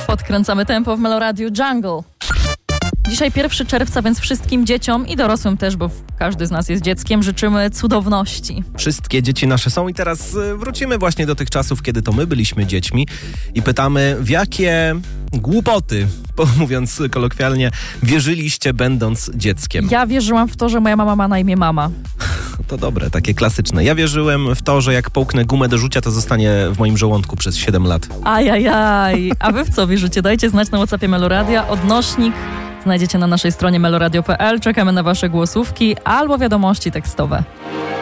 Podkręcamy tempo w Meloradiu Jungle. Dzisiaj 1 czerwca, więc wszystkim dzieciom i dorosłym też, bo każdy z nas jest dzieckiem, życzymy cudowności. Wszystkie dzieci nasze są i teraz wrócimy właśnie do tych czasów, kiedy to my byliśmy dziećmi i pytamy, w jakie głupoty, mówiąc kolokwialnie, wierzyliście będąc dzieckiem. Ja wierzyłam w to, że moja mama ma na imię Mama. To dobre, takie klasyczne. Ja wierzyłem w to, że jak połknę gumę do rzucia, to zostanie w moim żołądku przez 7 lat. Ajajaj. A wy w co wierzycie? Dajcie znać na WhatsAppie Meloradia. Odnośnik znajdziecie na naszej stronie meloradio.pl. Czekamy na wasze głosówki albo wiadomości tekstowe.